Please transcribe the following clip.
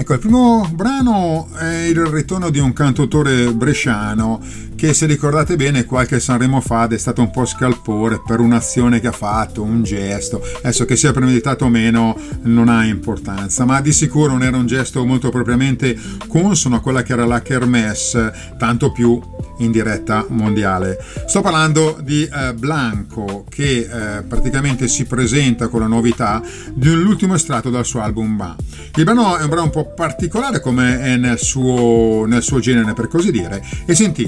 Ecco, il primo brano è il ritorno di un cantautore bresciano che, se ricordate bene, qualche Sanremo fa è stato un po' scalpore per un'azione che ha fatto, un gesto. Adesso, che sia premeditato o meno non ha importanza, ma di sicuro non era un gesto molto propriamente consono a quella che era la Kermesse, tanto più in diretta mondiale. Sto parlando di Blanco, che praticamente si presenta con la novità dell'ultimo estratto dal suo album Ba. Il brano è un brano un po' particolare come è nel suo genere, per così dire, e si intitola